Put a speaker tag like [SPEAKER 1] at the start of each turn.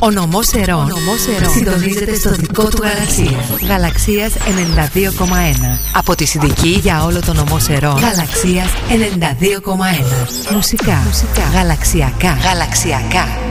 [SPEAKER 1] Ο νομός Ερών συντονίζεται στο δικό του γαλαξία. Γαλαξίας 92,1. Από τη Συνδική για όλο το νομό Ερών. Γαλαξίας 92,1. Μουσικά. Γαλαξιακά.